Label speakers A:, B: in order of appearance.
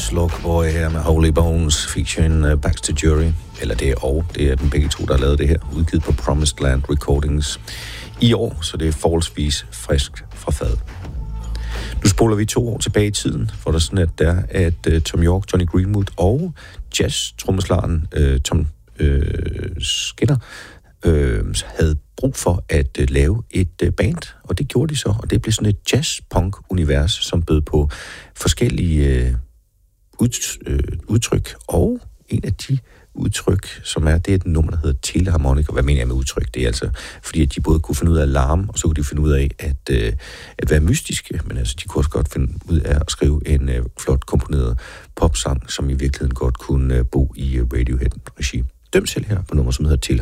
A: Slug Boy her med Holy Bones, featuring Baxter Jury. Eller det er dem begge to, der har lavet det her. Udgivet på Promised Land Recordings i år, så det er forholdsvis frisk fra fad. Nu spoler vi 2 år tilbage i tiden, hvor der sådan at Thom Yorke, Johnny Greenwood og jazz-trommeslageren Tom Skinner havde brug for at lave et band, og det gjorde de så, og det blev sådan et jazz-punk-univers, som bød på forskellige udtryk, og en af de udtryk, det er et nummer, der hedder teleharmonik, og hvad mener jeg med udtryk? Det er altså, fordi at de både kunne finde ud af at larme, og så kunne de finde ud af at være mystiske, men altså, de kunne også godt finde ud af at skrive en flot komponeret popsang, som i virkeligheden godt kunne bo i Radiohead-regi. Døm selv her på nummer, som hedder